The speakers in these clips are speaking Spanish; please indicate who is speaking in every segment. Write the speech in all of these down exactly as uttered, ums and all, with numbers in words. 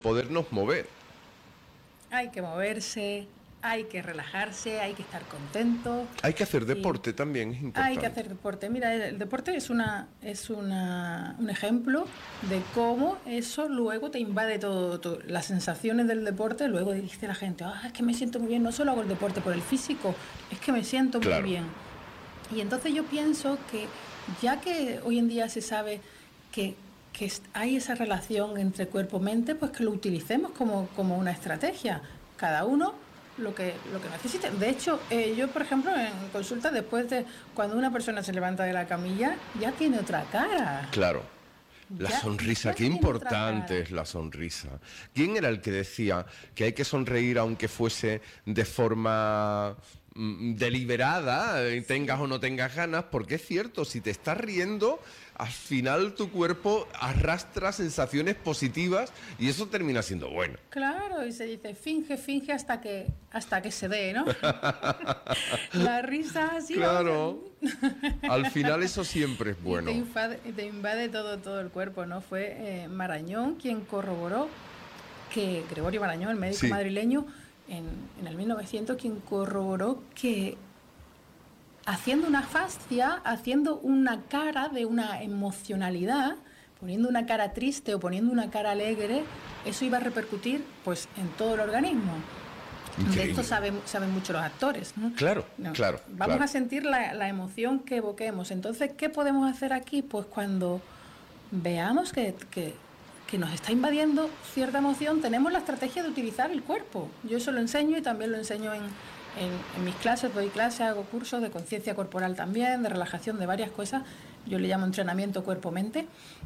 Speaker 1: podernos mover.
Speaker 2: Hay que moverse, hay que relajarse, hay que estar contento.
Speaker 1: Hay que hacer deporte también, es importante.
Speaker 2: Hay que hacer deporte. Mira, el, el deporte es una es una, un ejemplo de cómo eso luego te invade todo, todo. Las sensaciones del deporte, luego dice la gente, ah, es que me siento muy bien, no solo hago el deporte por el físico, es que me siento
Speaker 1: Claro.
Speaker 2: muy bien. Y entonces yo pienso que ya que hoy en día se sabe que, que hay esa relación entre cuerpo-mente, pues que lo utilicemos como, como una estrategia. Cada uno lo que lo que necesite. De hecho, eh, yo, por ejemplo, en consulta, después de cuando una persona se levanta de la camilla, ya tiene otra cara.
Speaker 1: Claro. La
Speaker 2: Ya-
Speaker 1: sonrisa,
Speaker 2: ya
Speaker 1: qué
Speaker 2: tiene
Speaker 1: importante
Speaker 2: otra cara.
Speaker 1: es la sonrisa. ¿Quién era el que decía que hay que sonreír aunque fuese de forma mm, deliberada, eh, tengas o no tengas ganas? Porque es cierto, si te estás riendo, al final tu cuerpo arrastra sensaciones positivas y eso termina siendo bueno.
Speaker 2: Claro, y se dice finge, finge hasta que hasta que se dé, ¿no? La risa así.
Speaker 1: Claro.
Speaker 2: vamos a-
Speaker 1: Al final eso siempre es
Speaker 2: Y
Speaker 1: bueno.
Speaker 2: te invade, te invade todo, todo el cuerpo, ¿no? Fue eh, Marañón quien corroboró que, Gregorio Marañón, el médico
Speaker 1: Sí.
Speaker 2: madrileño, en, en el mil novecientos, quien corroboró que haciendo una fascia, haciendo una cara de una emocionalidad, poniendo una cara triste o poniendo una cara alegre, eso iba a repercutir pues en todo el organismo. De
Speaker 1: Increíble.
Speaker 2: esto saben, saben mucho los actores, ¿no?
Speaker 1: Claro,
Speaker 2: No,
Speaker 1: claro,
Speaker 2: Vamos
Speaker 1: claro.
Speaker 2: a sentir la, la emoción que evoquemos. Entonces, ¿qué podemos hacer aquí? Pues cuando veamos que, que, que nos está invadiendo cierta emoción, tenemos la estrategia de utilizar el cuerpo. Yo eso lo enseño y también lo enseño en, en, en mis clases. Doy clases, hago cursos de conciencia corporal también, de relajación, de varias cosas. Yo le llamo entrenamiento cuerpo-mente.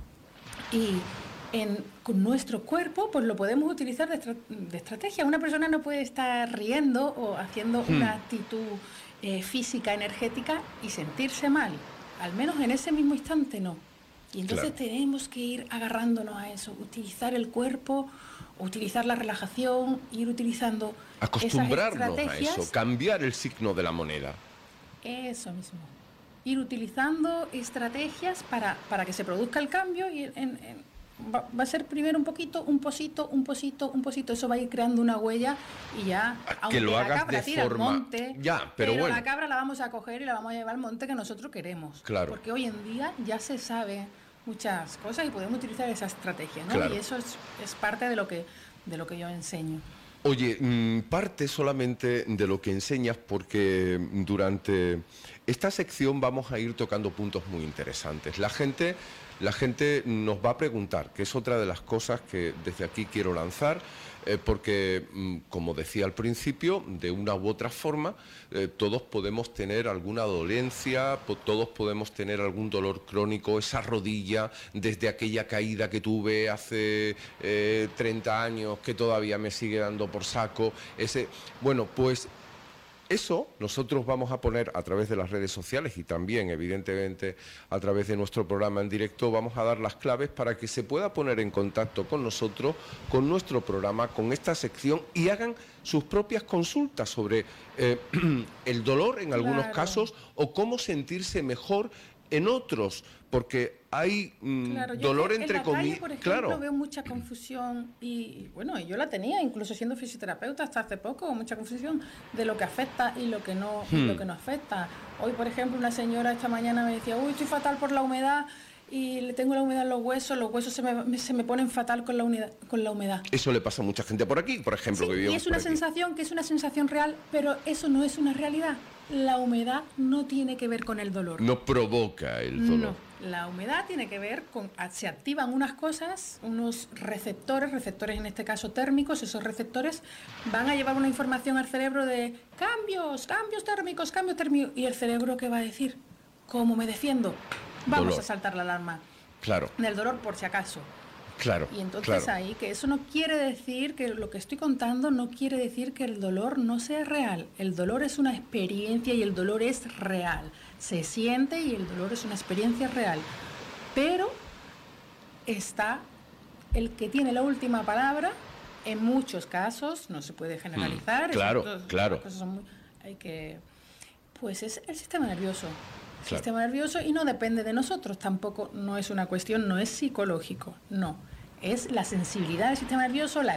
Speaker 2: Y en, con nuestro cuerpo, pues lo podemos utilizar de, estra- de estrategia. Una persona no puede estar riendo o haciendo
Speaker 1: Hmm.
Speaker 2: una actitud eh, física, energética y sentirse mal. Al menos en ese mismo instante no. Y entonces
Speaker 1: Claro.
Speaker 2: tenemos que ir agarrándonos a eso, utilizar el cuerpo, utilizar la relajación, ir utilizando
Speaker 1: Acostumbrarnos
Speaker 2: esas
Speaker 1: a
Speaker 2: estrategias.
Speaker 1: eso, cambiar el signo de la moneda.
Speaker 2: Eso mismo. Ir utilizando estrategias para, para que se produzca el cambio y en, en- va, va a ser primero un poquito, un posito, un posito, un posito. Eso va a ir creando una huella y ya,
Speaker 1: Que
Speaker 2: aunque
Speaker 1: lo
Speaker 2: la
Speaker 1: hagas
Speaker 2: cabra
Speaker 1: de
Speaker 2: tira al
Speaker 1: forma-
Speaker 2: monte,
Speaker 1: Ya, pero bueno.
Speaker 2: la cabra la vamos a coger y la vamos a llevar al monte que nosotros queremos.
Speaker 1: Claro.
Speaker 2: Porque hoy en día ya se sabe muchas cosas y podemos utilizar esa estrategia, ¿no?
Speaker 1: Claro.
Speaker 2: Y eso es, es parte de lo que de lo que yo enseño.
Speaker 1: Oye, mm, parte solamente de lo que enseñas porque durante esta sección vamos a ir tocando puntos muy interesantes. La gente, la gente nos va a preguntar, que es otra de las cosas que desde aquí quiero lanzar, eh, porque, mm, como decía al principio, de una u otra forma, eh, todos podemos tener alguna dolencia, po- todos podemos tener algún dolor crónico, esa rodilla, desde aquella caída que tuve hace eh, treinta años, que todavía me sigue dando por saco, ese, bueno, pues eso nosotros vamos a poner a través de las redes sociales y también, evidentemente, a través de nuestro programa en directo, vamos a dar las claves para que se pueda poner en contacto con nosotros, con nuestro programa, con esta sección y hagan sus propias consultas sobre eh, el dolor en algunos
Speaker 2: Claro.
Speaker 1: casos o cómo sentirse mejor en otros, porque hay mm,
Speaker 2: Claro, yo
Speaker 1: dolor
Speaker 2: que en
Speaker 1: entre
Speaker 2: la calle,
Speaker 1: comillas.
Speaker 2: por ejemplo,
Speaker 1: Claro,
Speaker 2: veo mucha confusión y, y, bueno, yo la tenía, incluso siendo fisioterapeuta hasta hace poco, mucha confusión de lo que afecta y lo que no, y
Speaker 1: Hmm.
Speaker 2: lo que no afecta. Hoy, por ejemplo, una señora esta mañana me decía, uy, estoy fatal por la humedad y le tengo la humedad en los huesos, los huesos se me, se me ponen fatal con la, unidad, con la humedad.
Speaker 1: eso le pasa a mucha gente por aquí, por ejemplo,
Speaker 2: Sí,
Speaker 1: que
Speaker 2: y
Speaker 1: vivimos
Speaker 2: es una
Speaker 1: por aquí.
Speaker 2: sensación que es una sensación real, pero eso no es una realidad. La humedad no tiene que ver con el dolor.
Speaker 1: No provoca el dolor.
Speaker 2: No, la humedad tiene que ver con, se activan unas cosas, unos receptores, receptores en este caso térmicos, esos receptores van a llevar una información al cerebro de cambios, cambios térmicos, cambios térmicos, y el cerebro ¿qué va a decir? ¿Cómo me defiendo? Vamos
Speaker 1: Dolor.
Speaker 2: a saltar la alarma
Speaker 1: Claro,
Speaker 2: del dolor por si acaso.
Speaker 1: claro.
Speaker 2: Y entonces
Speaker 1: claro.
Speaker 2: ahí, que eso no quiere decir, que lo que estoy contando no quiere decir que el dolor no sea real. El dolor es una experiencia y el dolor es real. Se siente y el dolor es una experiencia real. Pero está el que tiene la última palabra, en muchos casos, no se puede generalizar.
Speaker 1: Mm, claro,
Speaker 2: eso- todas-
Speaker 1: claro.
Speaker 2: las cosas son muy- hay que, pues es el sistema nervioso. El
Speaker 1: Claro.
Speaker 2: sistema nervioso y no depende de nosotros, tampoco no es una cuestión, no es psicológico, no. Es la sensibilidad del sistema nervioso, la